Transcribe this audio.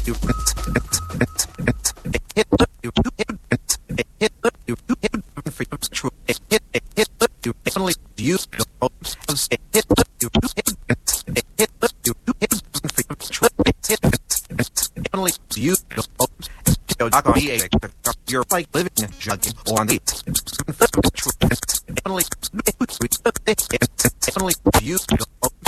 You're like living and jugging on the you